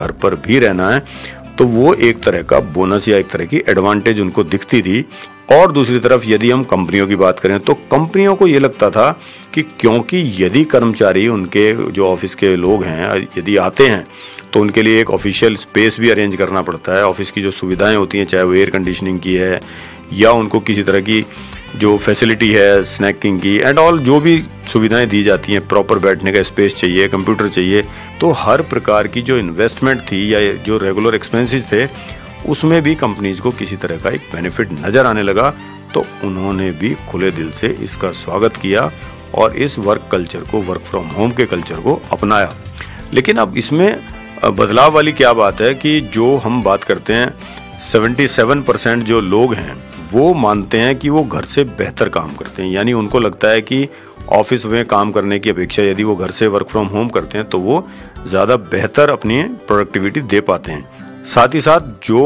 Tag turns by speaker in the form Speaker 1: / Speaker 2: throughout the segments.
Speaker 1: घर पर भी रहना है, तो वो एक तरह का बोनस या एक तरह की एडवांटेज उनको दिखती थी। और दूसरी तरफ यदि हम कंपनियों की बात करें तो कंपनियों को ये लगता था कि क्योंकि यदि कर्मचारी उनके जो ऑफिस के लोग हैं यदि आते हैं तो उनके लिए एक ऑफिशियल स्पेस भी अरेंज करना पड़ता है। ऑफिस की जो सुविधाएं होती हैं, चाहे वो एयर कंडीशनिंग की है या उनको किसी तरह की जो फैसिलिटी है स्नैकिंग की एंड ऑल, जो भी सुविधाएं दी जाती हैं, प्रॉपर बैठने का स्पेस चाहिए, कंप्यूटर चाहिए, तो हर प्रकार की जो इन्वेस्टमेंट थी या जो रेगुलर एक्सपेंसेस थे उसमें भी कंपनीज को किसी तरह का एक बेनिफिट नजर आने लगा। तो उन्होंने भी खुले दिल से इसका स्वागत किया और इस वर्क कल्चर को, वर्क फ्रॉम होम के कल्चर को अपनाया। लेकिन अब इसमें बदलाव वाली क्या बात है कि जो हम बात करते हैं 77% जो लोग हैं वो मानते हैं कि वो घर से बेहतर काम करते हैं। यानी उनको लगता है कि ऑफिस में काम करने की अपेक्षा यदि वो घर से वर्क फ्रॉम होम करते हैं तो वो ज़्यादा बेहतर अपनी प्रोडक्टिविटी दे पाते हैं। साथ ही साथ जो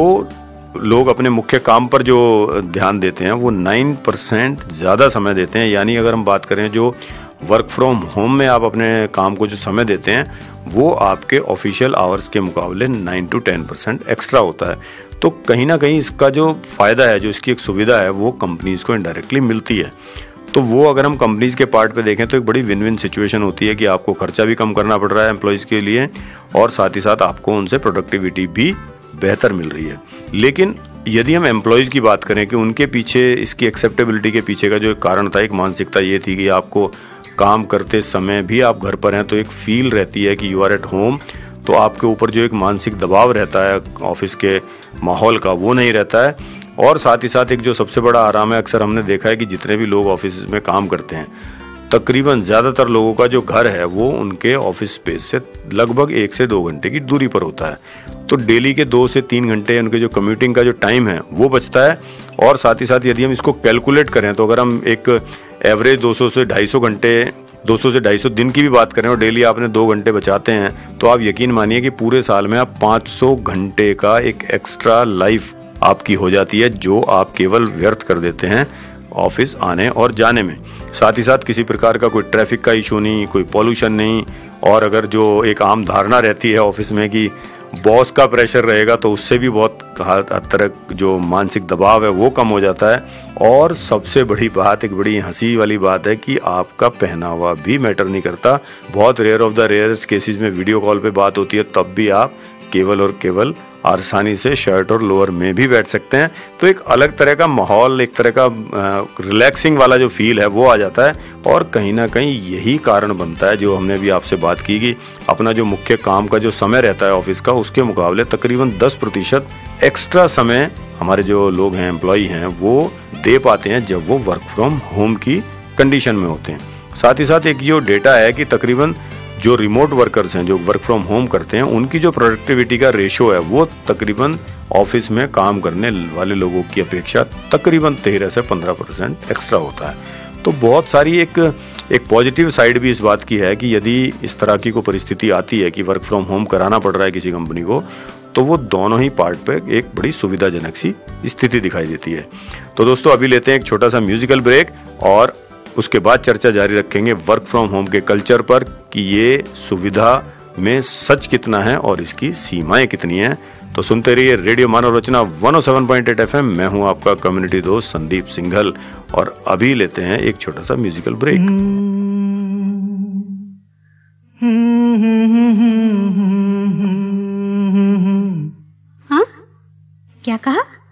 Speaker 1: लोग अपने मुख्य काम पर जो ध्यान देते हैं वो 9% ज़्यादा समय देते हैं। यानी अगर हम बात करें जो वर्क फ्रॉम होम में आप अपने काम को जो समय देते हैं वो आपके ऑफिशियल आवर्स के मुकाबले 9 to 10% एक्स्ट्रा होता है। तो कहीं ना कहीं इसका जो फायदा है, जो इसकी एक सुविधा है, वो कंपनीज को इनडायरेक्टली मिलती है। तो वो अगर हम कंपनीज के पार्ट पे देखें तो एक बड़ी विन विन सिचुएशन होती है कि आपको खर्चा भी कम करना पड़ रहा है एम्प्लॉयज के लिए और साथ ही साथ आपको उनसे प्रोडक्टिविटी भी बेहतर मिल रही है। लेकिन यदि हम एम्प्लॉयज की बात करें कि उनके पीछे, इसकी एक्सेप्टेबिलिटी के पीछे का जो एक कारण था, एक मानसिकता ये थी कि आपको काम करते समय भी आप घर पर हैं तो एक फील रहती है कि यू आर एट होम, तो आपके ऊपर जो एक मानसिक दबाव रहता है ऑफिस के माहौल का वो नहीं रहता है। और साथ ही साथ एक जो सबसे बड़ा आराम है, अक्सर हमने देखा है कि जितने भी लोग ऑफिस में काम करते हैं तकरीबन ज़्यादातर लोगों का जो घर है वो उनके ऑफिस स्पेस से लगभग 1 से 2 घंटे की दूरी पर होता है। तो डेली के 2 से 3 घंटे उनके जो कम्यूटिंग का जो टाइम है वो बचता है। और साथ ही साथ यदि हम इसको कैलकुलेट करें तो अगर हम एक एवरेज 200 से 250 घंटे, 200 से 250 दिन की भी बात करें और डेली आपने 2 घंटे बचाते हैं तो आप यकीन मानिए कि पूरे साल में आप 500 घंटे का एक एक्स्ट्रा लाइफ आपकी हो जाती है जो आप केवल व्यर्थ कर देते हैं ऑफिस आने और जाने में। साथ ही साथ किसी प्रकार का कोई ट्रैफिक का इशू नहीं, कोई पॉल्यूशन नहीं। और अगर जो एक आम धारणा रहती है ऑफिस में कि बॉस का प्रेशर रहेगा तो उससे भी बहुत हद तक जो मानसिक दबाव है वो कम हो जाता है। और सबसे बड़ी बात, एक बड़ी हंसी वाली बात है कि आपका पहनावा भी मैटर नहीं करता। बहुत rare of the rarest cases में वीडियो कॉल पे बात होती है तब भी आप केवल और केवल आसानी से शर्ट और लोअर में भी बैठ सकते हैं। तो एक अलग तरह का माहौल, एक तरह का रिलैक्सिंग वाला जो फील है वो आ जाता है। और कहीं ना कहीं यही कारण बनता है जो हमने भी आपसे बात की कि अपना जो मुख्य काम का जो समय रहता है ऑफिस का उसके मुकाबले तकरीबन 10% एक्स्ट्रा समय हमारे जो लोग हैं, एम्प्लॉय हैं, वो दे पाते हैं जब वो वर्क फ्रॉम होम की कंडीशन में होते हैं। साथ ही साथ एक जो डेटा है कि तकरीबन जो रिमोट वर्कर्स हैं, जो वर्क फ्रॉम होम करते हैं, उनकी जो प्रोडक्टिविटी का रेशो है वो तकरीबन ऑफिस में काम करने वाले लोगों की अपेक्षा तकरीबन 13 से 15% एक्स्ट्रा होता है। तो बहुत सारी एक पॉजिटिव साइड भी इस बात की है कि यदि इस तरह की कोई परिस्थिति आती है कि वर्क फ्रॉम होम कराना पड़ रहा है किसी कंपनी को, तो वो दोनों ही पार्ट पे एक बड़ी सुविधाजनक सी स्थिति दिखाई देती है। तो दोस्तों अभी लेते हैं एक छोटा सा म्यूजिकल ब्रेक और उसके बाद चर्चा जारी रखेंगे वर्क फ्रॉम होम के कल्चर पर कि ये सुविधा में सच कितना है और इसकी सीमाएं कितनी हैं। तो सुनते रहिए रेडियो मानव रचना 107.8 FM। मैं हूं आपका कम्युनिटी दोस्त संदीप सिंघल और अभी लेते हैं एक छोटा सा म्यूजिकल ब्रेक।
Speaker 2: हाँ? क्या कहा?